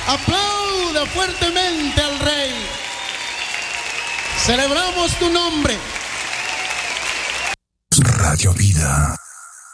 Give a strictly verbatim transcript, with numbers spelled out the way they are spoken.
Aplauda fuertemente al Rey. Celebramos tu nombre. Radio Vida.